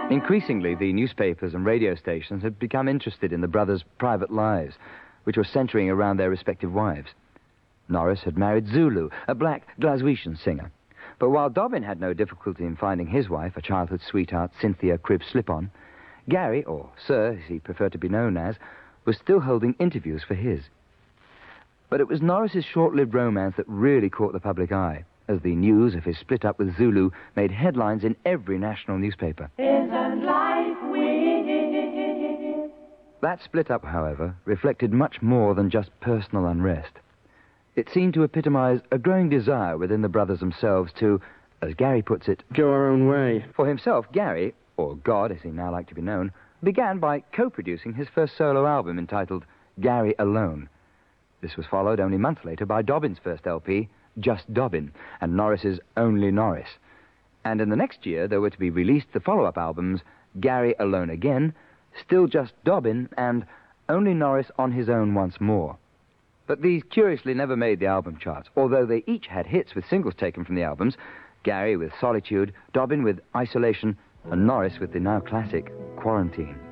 Increasingly, the newspapers and radio stations had become interested in the brothers' private lives, which were centering around their respective wives. Norris had married Zulu, a black Glaswegian singer. But while Dobbin had no difficulty in finding his wife, a childhood sweetheart, Cynthia Cribb Slip-On, Gary, or Sir, as he preferred to be known as, was still holding interviews for his. But it was Norris's short-lived romance that really caught the public eye, as the news of his split-up with Zulu made headlines in every national newspaper. Isn't life weird? That split-up, however, reflected much more than just personal unrest. It seemed to epitomize a growing desire within the brothers themselves to, as Gary puts it, go our own way. For himself, Gary, or God as he now liked to be known, began by co-producing his first solo album entitled Gary Alone. This was followed only months later by Dobbin's first LP, Just Dobbin, and Norris's Only Norris. And in the next year, there were to be released the follow-up albums Gary Alone Again, Still Just Dobbin, and Only Norris on His Own Once More. But these curiously never made the album charts, although they each had hits with singles taken from the albums, Gary with Solitude, Dobbin with Isolation, and Norris with the now classic Quarantine.